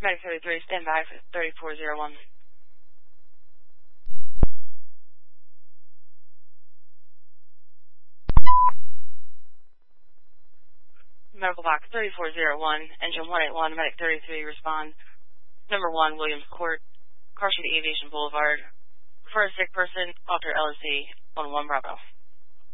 Medic 33, stand by for 3401. Medical box 3401, engine 181, Medic 33, respond. Number 1, Williams Court, Car Street Aviation Boulevard. For a sick person, Dr. LSC, 11 Bravo.